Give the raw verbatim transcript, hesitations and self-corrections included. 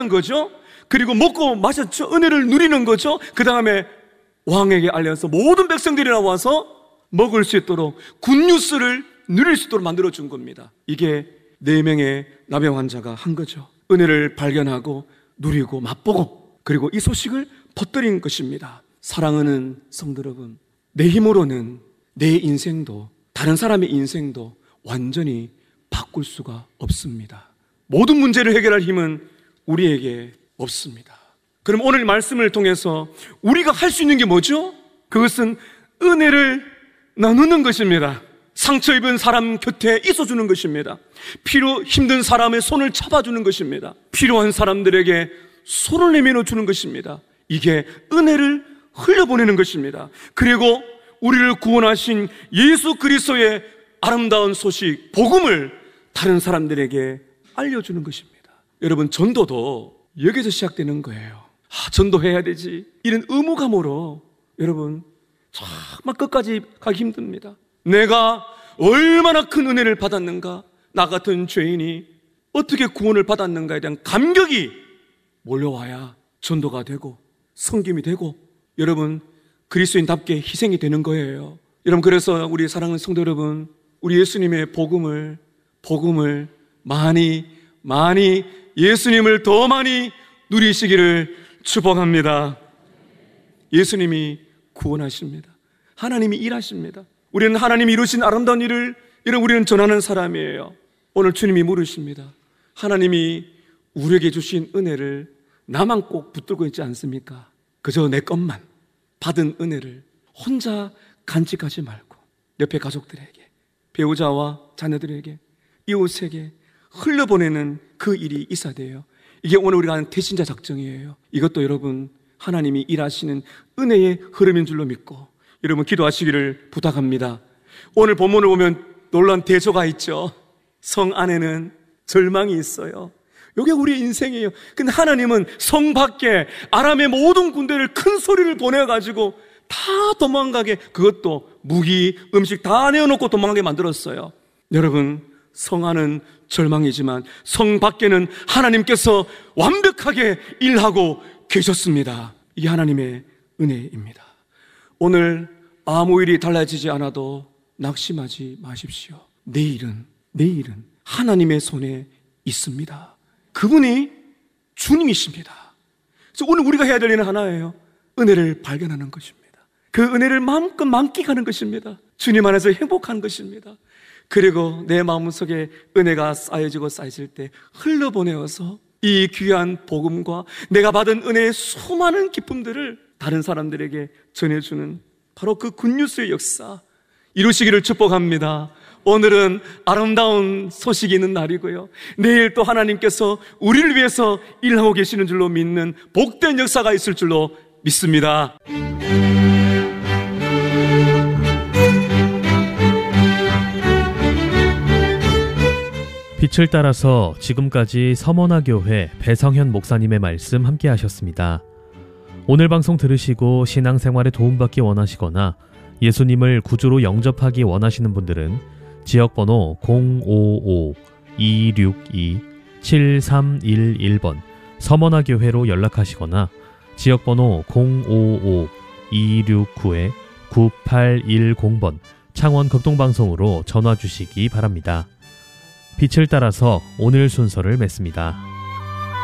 거죠. 그리고 먹고 마셨죠. 은혜를 누리는 거죠. 그 다음에 왕에게 알려서 모든 백성들이 나와서 먹을 수 있도록 굿뉴스를 누릴 수 있도록 만들어준 겁니다. 이게 네 명의 나병 환자가 한 거죠. 은혜를 발견하고 누리고 맛보고 그리고 이 소식을 퍼뜨린 것입니다. 사랑하는 성도 여러분, 내 힘으로는 내 인생도 다른 사람의 인생도 완전히 바꿀 수가 없습니다. 모든 문제를 해결할 힘은 우리에게 없습니다. 그럼 오늘 말씀을 통해서 우리가 할 수 있는 게 뭐죠? 그것은 은혜를 나누는 것입니다. 상처 입은 사람 곁에 있어주는 것입니다. 필요 힘든 사람의 손을 잡아주는 것입니다. 필요한 사람들에게 손을 내밀어 주는 것입니다. 이게 은혜를 흘려보내는 것입니다. 그리고 우리를 구원하신 예수 그리스도의 아름다운 소식, 복음을 다른 사람들에게 알려주는 것입니다. 여러분, 전도도 여기서 시작되는 거예요. 아, 전도해야 되지, 이런 의무감으로 여러분 정말 끝까지 가기 힘듭니다. 내가 얼마나 큰 은혜를 받았는가, 나 같은 죄인이 어떻게 구원을 받았는가에 대한 감격이 몰려와야 전도가 되고 섬김이 되고 여러분 그리스도인답게 희생이 되는 거예요. 여러분, 그래서 우리 사랑하는 성도 여러분, 우리 예수님의 복음을 복음을 많이 많이 예수님을 더 많이 누리시기를 축복합니다. 예수님이 구원하십니다. 하나님이 일하십니다. 우리는 하나님이 이루신 아름다운 일을 이런 우리는 전하는 사람이에요. 오늘 주님이 물으십니다. 하나님이 우리에게 주신 은혜를 나만 꼭 붙들고 있지 않습니까? 그저 내 것만 받은 은혜를 혼자 간직하지 말고 옆에 가족들에게, 배우자와 자녀들에게, 이웃에게 흘려보내는 그 일이 있어야 돼요. 이게 오늘 우리가 하는 대신자 작정이에요. 이것도 여러분 하나님이 일하시는 은혜의 흐름인 줄로 믿고 여러분 기도하시기를 부탁합니다. 오늘 본문을 보면 놀라운 대조가 있죠. 성 안에는 절망이 있어요. 이게 우리의 인생이에요. 근데 하나님은 성 밖에 아람의 모든 군대를 큰 소리를 보내가지고 다 도망가게, 그것도 무기, 음식 다 내어놓고 도망가게 만들었어요. 여러분, 성 안은 절망이지만 성 밖에는 하나님께서 완벽하게 일하고 계셨습니다. 이게 하나님의 은혜입니다. 오늘 아무 일이 달라지지 않아도 낙심하지 마십시오. 내일은 내일은 하나님의 손에 있습니다. 그분이 주님이십니다. 그래서 오늘 우리가 해야 될 일은 하나예요. 은혜를 발견하는 것입니다. 그 은혜를 마음껏 만끽하는 것입니다. 주님 안에서 행복한 것입니다. 그리고 내 마음속에 은혜가 쌓여지고 쌓여질 때 흘러보내어서 이 귀한 복음과 내가 받은 은혜의 수많은 기쁨들을 다른 사람들에게 전해주는 바로 그 굿뉴스의 역사 이루시기를 축복합니다. 오늘은 아름다운 소식이 있는 날이고요, 내일 또 하나님께서 우리를 위해서 일하고 계시는 줄로 믿는 복된 역사가 있을 줄로 믿습니다. 빛을 따라서 지금까지 서머나교회 배성현 목사님의 말씀 함께 하셨습니다. 오늘 방송 들으시고 신앙생활에 도움받기 원하시거나 예수님을 구주로 영접하기 원하시는 분들은 지역번호 공오오 이육이 칠삼일일 번 서머나교회로 연락하시거나 지역번호 공오오 이육구 구팔일공 번 창원 극동방송으로 전화 주시기 바랍니다. 빛을 따라서 오늘 순서를 맺습니다.